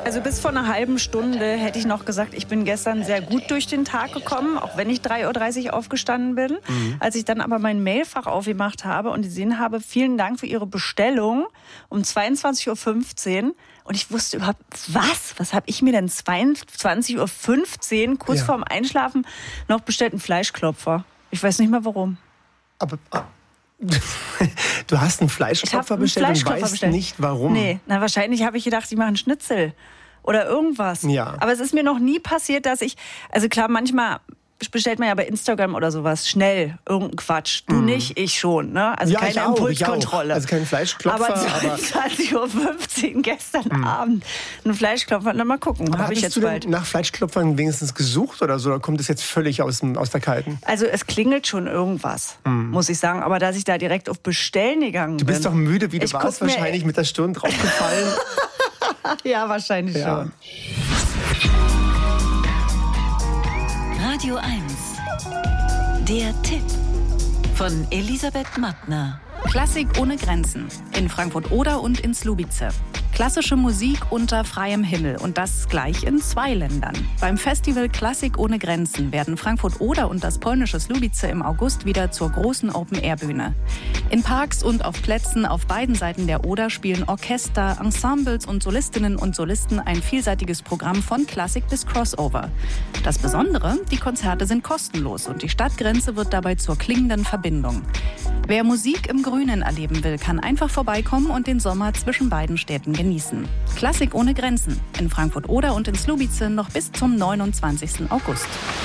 Also bis vor einer halben Stunde hätte ich noch gesagt, ich bin gestern sehr gut durch den Tag gekommen, auch wenn ich 3.30 Uhr aufgestanden bin. Als ich dann aber mein Mailfach aufgemacht habe und gesehen habe, vielen Dank für Ihre Bestellung um 22.15 Uhr. Und ich wusste überhaupt, was habe ich mir denn 22.15 Uhr, kurz vorm Einschlafen, noch bestellt? Einen Fleischklopfer. Ich weiß nicht mehr warum. Aber du hast einen Fleischklopfer bestellt und weißt nicht warum? Nee, wahrscheinlich habe ich gedacht, die machen Schnitzel oder irgendwas. Ja. Aber es ist mir noch nie passiert, dass also klar, manchmal bestellt man ja bei Instagram oder sowas schnell irgendeinen Quatsch. Du nicht, ich schon. Ne? Also keine Impulskontrolle. Also kein Fleischklopfer. Aber 22.15 Uhr gestern Abend ein Fleischklopfer. Na, mal gucken, habe ich jetzt bald. Hast du nach Fleischklopfern wenigstens gesucht oder so? Oder kommt es jetzt völlig aus der Kalten? Also es klingelt schon irgendwas, muss ich sagen. Aber dass ich da direkt auf Bestellen gegangen bin. Du bist doch müde, wie du warst, wahrscheinlich mit der Stirn draufgefallen. Ja, wahrscheinlich schon. Radio 1. Der Tipp von Elisabeth Mattner. Klassik ohne Grenzen. In Frankfurt-Oder und in Słubice. Klassische Musik unter freiem Himmel und das gleich in 2 Ländern. Beim Festival Klassik ohne Grenzen werden Frankfurt-Oder und das polnische Słubice im August wieder zur großen Open-Air-Bühne. In Parks und auf Plätzen auf beiden Seiten der Oder spielen Orchester, Ensembles und Solistinnen und Solisten ein vielseitiges Programm von Klassik bis Crossover. Das Besondere, die Konzerte sind kostenlos und die Stadtgrenze wird dabei zur klingenden Verbindung. Wer Musik im Grünen erleben will, kann einfach vorbeikommen und den Sommer zwischen beiden Städten genießen. Klassik ohne Grenzen in Frankfurt-Oder und in Słubice noch bis zum 29. August.